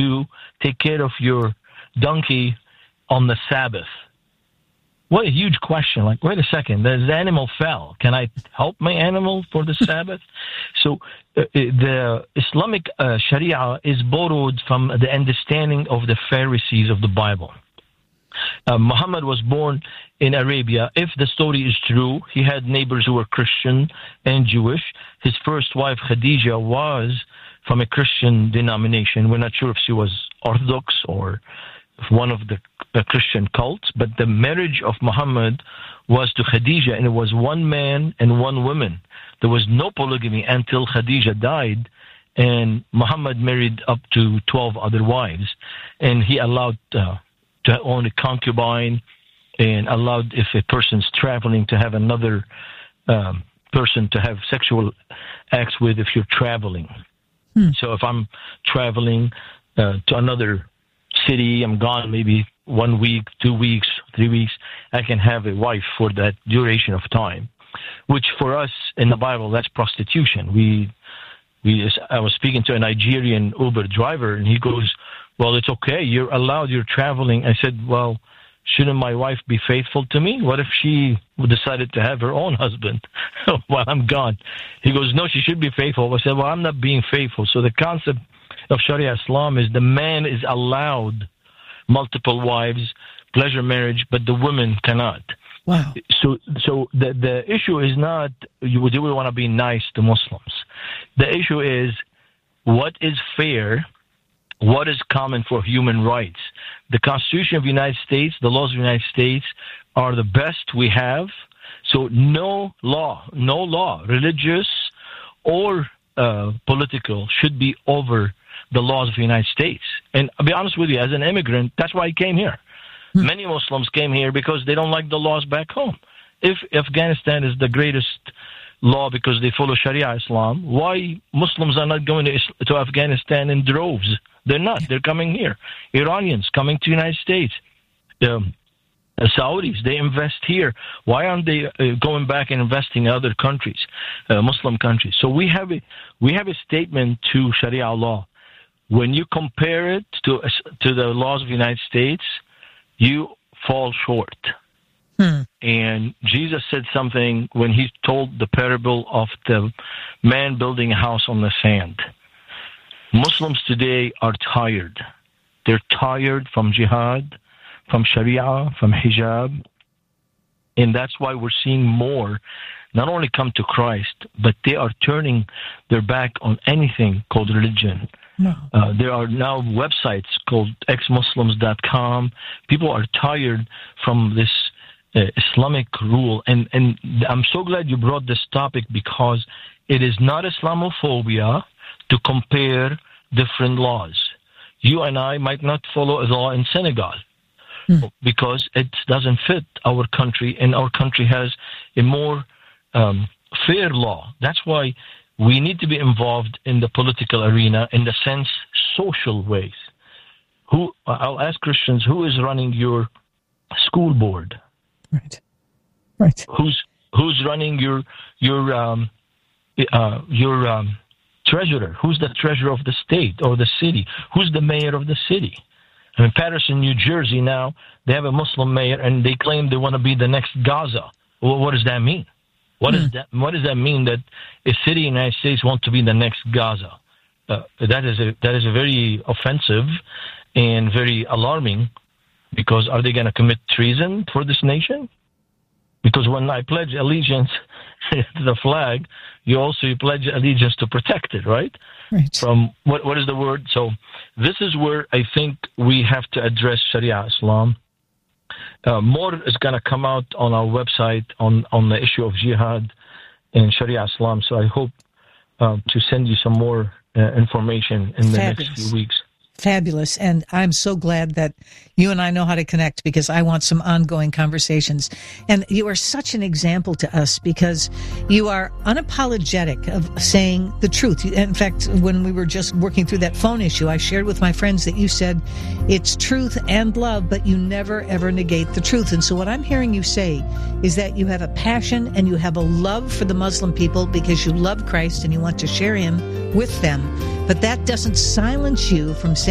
to take care of your donkey on the Sabbath? What a huge question. Like, wait a second, the animal fell. Can I help my animal for the Sabbath? So the Islamic Sharia is borrowed from the understanding of the Pharisees of the Bible. Muhammad was born in Arabia. If the story is true, he had neighbors who were Christian and Jewish. His first wife, Khadija, was from a Christian denomination. We're not sure if she was Orthodox or one of the Christian cults, but the marriage of Muhammad was to Khadija, and it was one man and one woman. There was no polygamy until Khadija died, and Muhammad married up to 12 other wives, and he allowed to own a concubine, and allowed, if a person's traveling, to have another person to have sexual acts with if you're traveling. So if I'm traveling to another city, I'm gone maybe 1 week, 2 weeks, 3 weeks, I can have a wife for that duration of time, which for us in the Bible, that's prostitution. I was speaking to a Nigerian Uber driver, and he goes, well, it's okay, you're allowed, you're traveling. I said, well, shouldn't my wife be faithful to me? What if she decided to have her own husband while I'm gone? He goes, no, she should be faithful. I said, well, I'm not being faithful. So the concept of Sharia Islam is the man is allowed multiple wives, pleasure marriage, but the woman cannot. Wow. So the issue is not, do we want to be nice to Muslims? The issue is, what is fair? What is common for human rights? The Constitution of the United States, the laws of the United States are the best we have. So no law, religious or political, should be over the laws of the United States. And I'll be honest with you, as an immigrant, that's why I came here. Many Muslims came here because they don't like the laws back home. If Afghanistan is the greatest law because they follow Sharia Islam, why Muslims are not going to Afghanistan in droves? They're not. They're coming here. Iranians coming to the United States. Saudis, they invest here. Why aren't they going back and investing in other countries, Muslim countries? So we have a statement to Sharia law. When you compare it to the laws of the United States, you fall short. And Jesus said something when he told the parable of the man building a house on the sand. Muslims today are tired. They're tired from jihad, from Sharia, from hijab. And that's why we're seeing more not only come to Christ, but they are turning their back on anything called religion. No. There are now websites called exmuslims.com. People are tired from this Islamic rule. And I'm so glad you brought this topic, because it is not Islamophobia to compare different laws. You and I might not follow a law in Senegal because it doesn't fit our country, and our country has a more fair law. That's why we need to be involved in the political arena in the sense social ways. I'll ask Christians, who is running your school board? Right. Who's running your treasurer? Who's the treasurer of the state or the city? Who's the mayor of the city? I mean, Patterson, New Jersey now, they have a Muslim mayor, and they claim they want to be the next Gaza. Well, what does that mean? What does that mean that a city in the United States wants to be the next Gaza? That is a very offensive and very alarming, because are they going to commit treason for this nation? Because when I pledge allegiance to the flag, you pledge allegiance to protect it, right? Right. From what is the word? So this is where I think we have to address Sharia Islam. More is going to come out on our website on the issue of jihad and Sharia Islam. So I hope to send you some more information in the next few weeks. Fabulous. And I'm so glad that you and I know how to connect, because I want some ongoing conversations. And you are such an example to us, because you are unapologetic of saying the truth. In fact, when we were just working through that phone issue, I shared with my friends that you said it's truth and love, but you never, ever negate the truth. And so what I'm hearing you say is that you have a passion and you have a love for the Muslim people because you love Christ and you want to share him with them. But that doesn't silence you from saying